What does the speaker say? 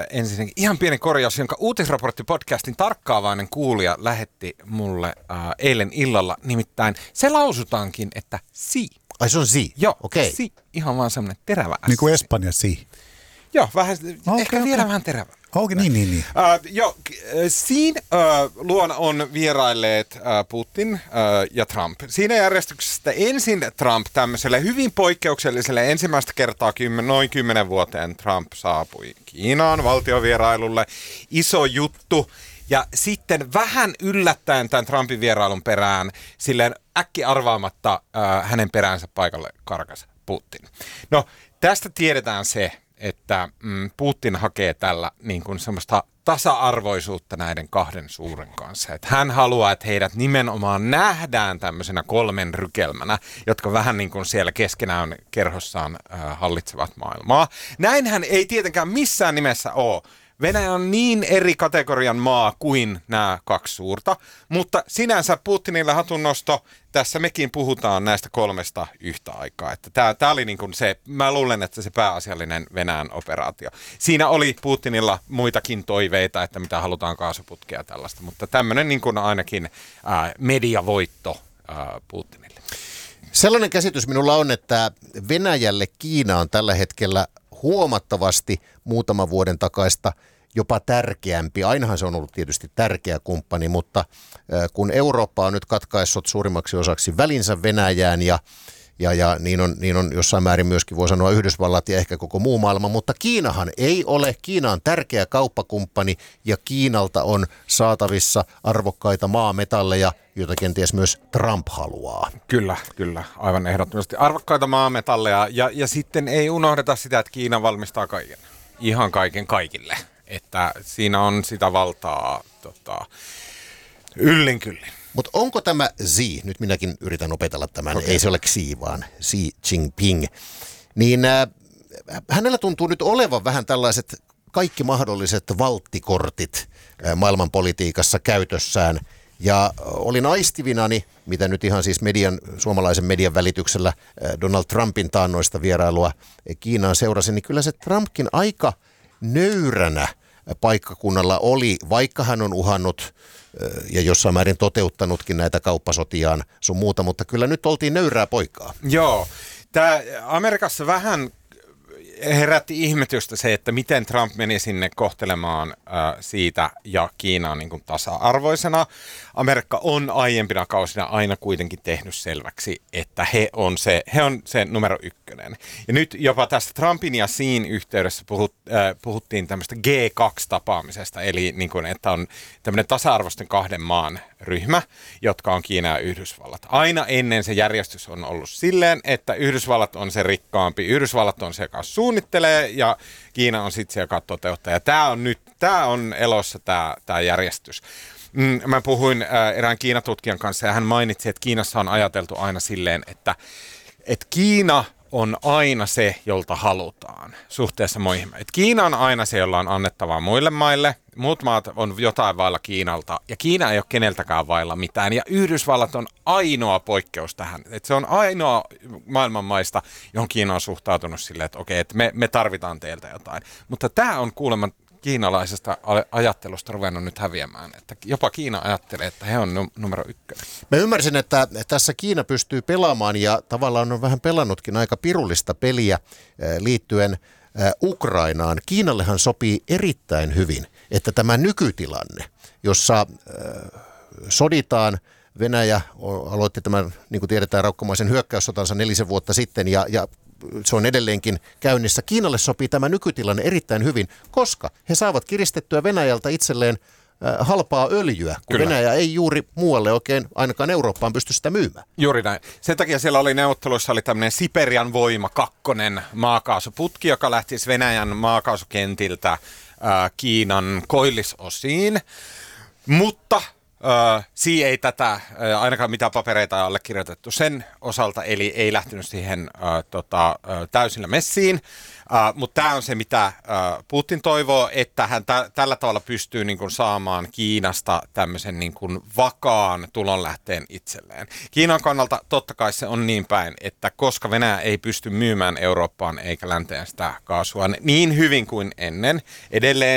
ensinnäkin ihan pieni korjaus, jonka Uutisraportti-podcastin tarkkaavainen kuulija lähetti mulle eilen illalla. Nimittäin se lausutaankin, että si. Ai se on si? Joo, okei. Si. Ihan vaan semmoinen terävä S. Niin kuin Espanja si. Joo, vähän, ehkä vielä vähän terävä. Niin. Siinä luona on vierailleet Putin ja Trump. Siinä järjestyksessä ensin Trump tämmöiselle hyvin poikkeukselliselle ensimmäistä kertaa noin 10 vuoteen Trump saapui Kiinaan valtiovierailulle. Iso juttu. Ja sitten vähän yllättäen tämän Trumpin vierailun perään, silleen äkki arvaamatta hänen peräänsä paikalle karkas Putin. No, tästä tiedetään se, että Putin hakee tällä niin kuin semmoista tasa-arvoisuutta näiden kahden suuren kanssa. Että hän haluaa, että heidät nimenomaan nähdään tämmöisenä kolmen rykelmänä, jotka vähän niin kuin siellä keskenään kerhossaan hallitsevat maailmaa. Näinhän ei tietenkään missään nimessä ole. Venäjä on niin eri kategorian maa kuin nämä kaksi suurta, mutta sinänsä Putinille hatunnosto, tässä mekin puhutaan näistä kolmesta yhtä aikaa. Tämä oli niin kuin se, mä luulen, että se pääasiallinen Venäjän operaatio. Siinä oli Putinilla muitakin toiveita, että mitä halutaan kaasuputkea ja tällaista, mutta tämmöinen niin kuin ainakin mediavoitto Putinille. Sellainen käsitys minulla on, että Venäjälle Kiina on tällä hetkellä huomattavasti muutaman vuoden takaista jopa tärkeämpi. Ainahan se on ollut tietysti tärkeä kumppani, mutta kun Eurooppa on nyt katkaissut suurimmaksi osaksi välinsä Venäjään ja niin on jossain määrin myöskin voi sanoa Yhdysvallat ja ehkä koko muu maailma, mutta Kiinahan ei ole. Kiina on tärkeä kauppakumppani ja Kiinalta on saatavissa arvokkaita maametalleja, joita kenties myös Trump haluaa. Kyllä, aivan ehdottomasti. Arvokkaita maametalleja ja sitten ei unohdeta sitä, että Kiina valmistaa kaiken. Ihan kaiken kaikille. Että siinä on sitä valtaa yllin kyllin. Mutta onko tämä Xi, nyt minäkin yritän opetella tämän, ei se ole Xi, vaan Xi Jinping, niin hänellä tuntuu nyt olevan vähän tällaiset kaikki mahdolliset valttikortit maailmanpolitiikassa käytössään. Ja olin aistivinani, mitä nyt ihan siis suomalaisen median välityksellä Donald Trumpin taannoista vierailua Kiinaan seurasin, niin kyllä se Trumpkin aika nöyränä paikkakunnalla oli, vaikka hän on uhannut ja jossain määrin toteuttanutkin näitä kauppasotiaan sun muuta, mutta kyllä nyt oltiin nöyrää poikaa. Joo, tämä Amerikassa vähän herätti ihmetystä se, että miten Trump meni sinne kohtelemaan siitä ja Kiinaa niin kuin tasa-arvoisena. Amerikka on aiempina kausina aina kuitenkin tehnyt selväksi, että he on se numero ykkönen. Ja nyt jopa tästä Trumpin ja Xin yhteydessä puhuttiin tämmöistä G2-tapaamisesta, eli niin kuin, että on tämmöinen tasa-arvoisten kahden maan ryhmä, jotka on Kiina ja Yhdysvallat. Aina ennen se järjestys on ollut silleen, että Yhdysvallat on se rikkaampi, Yhdysvallat on se, joka suunnittelee ja Kiina on sitten se, joka toteuttaa. Ja tämä on elossa tämä järjestys. Mä puhuin erään Kiinatutkijan kanssa ja hän mainitsi, että Kiinassa on ajateltu aina silleen, että Kiina on aina se, jolta halutaan suhteessa muihin. Että Kiina on aina se, jolla on annettavaa muille maille. Muut maat on jotain vailla Kiinalta ja Kiina ei ole keneltäkään vailla mitään. Ja Yhdysvallat on ainoa poikkeus tähän. Että se on ainoa maailman maista, johon Kiina on suhtautunut silleen, että okei, että me tarvitaan teiltä jotain. Mutta tämä on kuulemma kiinalaisesta ajattelusta ruvennut nyt häviämään. Että jopa Kiina ajattelee, että he on numero ykkönen. Mä ymmärsin, että tässä Kiina pystyy pelaamaan ja tavallaan on vähän pelannutkin aika pirullista peliä liittyen Ukrainaan. Kiinallehan sopii erittäin hyvin, että tämä nykytilanne, jossa soditaan, Venäjä aloitti tämän, niin kuin tiedetään, raukkamaisen hyökkäyssotansa 4 vuotta sitten ja se on edelleenkin käynnissä. Kiinalle sopii tämä nykytilanne erittäin hyvin, koska he saavat kiristettyä Venäjältä itselleen halpaa öljyä, kun Kyllä. Venäjä ei juuri muualle oikein, ainakaan Eurooppaan, pysty sitä myymään. Juuri näin. Sen takia siellä oli neuvotteluissa tämmöinen Siperian voima 2 maakaasuputki, joka lähtisi Venäjän maakaasukentiltä Kiinan koillisosiin, mutta Xi ei tätä, ainakaan mitään papereita allekirjoitettu sen osalta, eli ei lähtenyt siihen täysillä messiin. Mutta tämä on se, mitä Putin toivoo, että hän tällä tavalla pystyy niin kuin saamaan Kiinasta tämmöisen niin kuin vakaan tulonlähteen itselleen. Kiinan kannalta totta kai se on niin päin, että koska Venäjä ei pysty myymään Eurooppaan eikä länteen sitä kaasua niin hyvin kuin ennen, edelleen